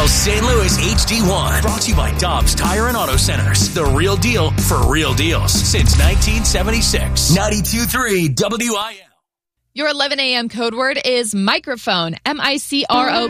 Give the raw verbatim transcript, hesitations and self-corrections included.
L Saint Louis H D one. Brought to you by Dobbs Tire and Auto Centers. The real deal for real deals since nineteen seventy-six. ninety-two point three W I L. Your eleven a.m. code word is microphone. M I C R O